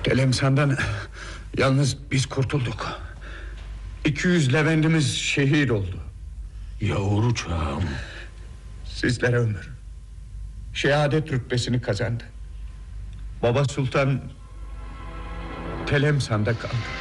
Telemsan'dan yalnız biz kurtulduk. 200 Leventimiz şehit oldu. Yavru çağım. Sizlere ömür. Şehadet rütbesini kazandı. Baba Sultan Telemsan'da kaldı.